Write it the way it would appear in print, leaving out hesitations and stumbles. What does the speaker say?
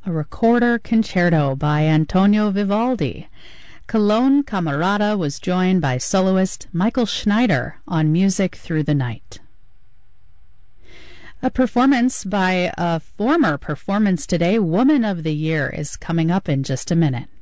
a recorder concerto by Antonio Vivaldi. Cologne Camerata was joined by soloist Michael Schneider on Music Through the Night. A performance by a former Performance Today Woman of the Year is coming up in just a minute.